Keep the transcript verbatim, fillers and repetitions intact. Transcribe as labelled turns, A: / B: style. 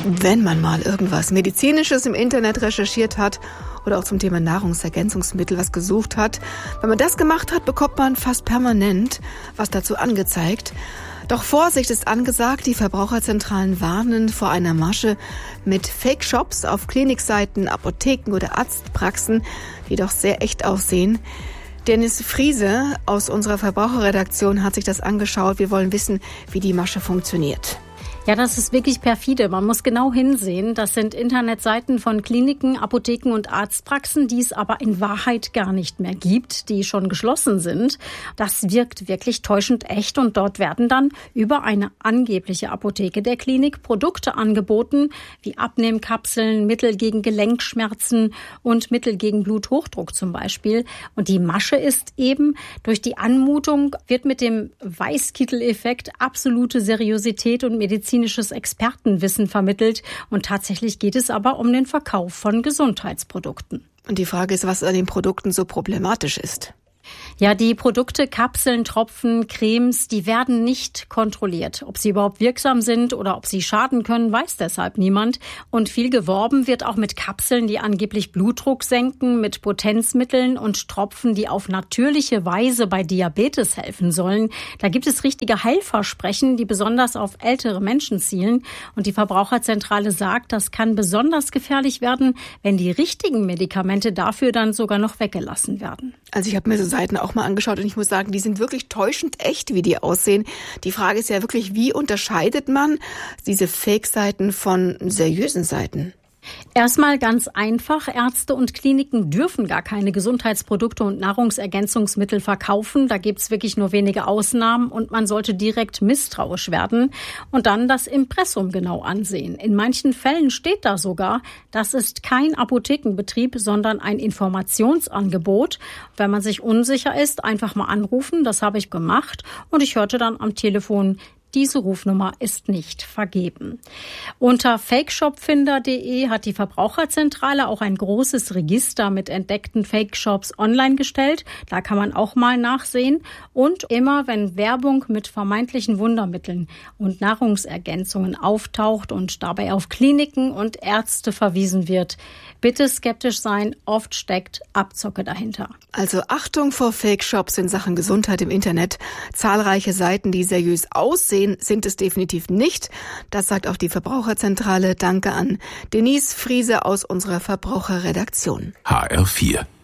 A: Wenn man mal irgendwas Medizinisches im Internet recherchiert hat oder auch zum Thema Nahrungsergänzungsmittel was gesucht hat, wenn man das gemacht hat, bekommt man fast permanent was dazu angezeigt. Doch Vorsicht ist angesagt, die Verbraucherzentralen warnen vor einer Masche mit Fake-Shops auf Klinikseiten, Apotheken oder Arztpraxen, die doch sehr echt aussehen. Dennis Friese aus unserer Verbraucherredaktion hat sich das angeschaut. Wir wollen wissen, wie die Masche funktioniert.
B: Ja, das ist wirklich perfide. Man muss genau hinsehen. Das sind Internetseiten von Kliniken, Apotheken und Arztpraxen, die es aber in Wahrheit gar nicht mehr gibt, die schon geschlossen sind. Das wirkt wirklich täuschend echt und dort werden dann über eine angebliche Apotheke der Klinik Produkte angeboten, wie Abnehmkapseln, Mittel gegen Gelenkschmerzen und Mittel gegen Bluthochdruck zum Beispiel. Und die Masche ist eben, durch die Anmutung wird mit dem Weißkittel-Effekt absolute Seriosität und Medizin Expertenwissen vermittelt. Und tatsächlich geht es aber um den Verkauf von Gesundheitsprodukten.
A: Und die Frage ist, was an den Produkten so problematisch ist.
B: Ja, die Produkte, Kapseln, Tropfen, Cremes, die werden nicht kontrolliert. Ob sie überhaupt wirksam sind oder ob sie schaden können, weiß deshalb niemand. Und viel geworben wird auch mit Kapseln, die angeblich Blutdruck senken, mit Potenzmitteln und Tropfen, die auf natürliche Weise bei Diabetes helfen sollen. Da gibt es richtige Heilversprechen, die besonders auf ältere Menschen zielen. Und die Verbraucherzentrale sagt, das kann besonders gefährlich werden, wenn die richtigen Medikamente dafür dann sogar noch weggelassen werden.
A: Also ich habe mir so Seiten auch mal angeschaut und ich muss sagen, die sind wirklich täuschend echt, wie die aussehen. Die Frage ist ja wirklich, wie unterscheidet man diese Fake-Seiten von seriösen Seiten?
B: Erstmal ganz einfach. Ärzte und Kliniken dürfen gar keine Gesundheitsprodukte und Nahrungsergänzungsmittel verkaufen. Da gibt's wirklich nur wenige Ausnahmen und man sollte direkt misstrauisch werden und dann das Impressum genau ansehen. In manchen Fällen steht da sogar, das ist kein Apothekenbetrieb, sondern ein Informationsangebot. Wenn man sich unsicher ist, einfach mal anrufen. Das habe ich gemacht und ich hörte dann am Telefon, diese Rufnummer ist nicht vergeben. Unter fakeshopfinder punkt de hat die Verbraucherzentrale auch ein großes Register mit entdeckten Fake-Shops online gestellt. Da kann man auch mal nachsehen. Und immer, wenn Werbung mit vermeintlichen Wundermitteln und Nahrungsergänzungen auftaucht und dabei auf Kliniken und Ärzte verwiesen wird, bitte skeptisch sein. Oft steckt Abzocke dahinter.
A: Also Achtung vor Fake-Shops in Sachen Gesundheit im Internet. Zahlreiche Seiten, die seriös aussehen, sind es definitiv nicht. Das sagt auch die Verbraucherzentrale. Danke an Denise Friese aus unserer Verbraucherredaktion.
C: H R vier